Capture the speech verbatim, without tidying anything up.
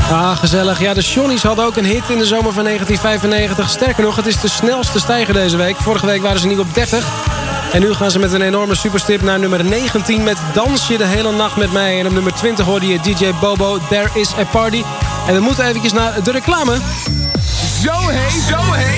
Ah, gezellig. Ja, de Johnny's hadden ook een hit in de zomer van negentien vijfennegentig. Sterker nog, het is de snelste stijger deze week. Vorige week waren ze niet op dertig. En nu gaan ze met een enorme superstip naar nummer negentien... met Dans je de hele nacht met mij. En op nummer twintig hoorde je D J Bobo, There is a Party. En we moeten eventjes naar de reclame. Zo heet, zo heet.